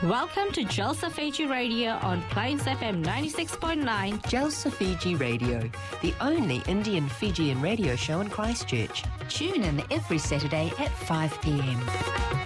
Welcome to Jalsa Fiji Radio on Plains FM 96.9. Jalsa Fiji Radio, the only Indian Fijian radio show in Christchurch. Tune in every Saturday at 5 p.m.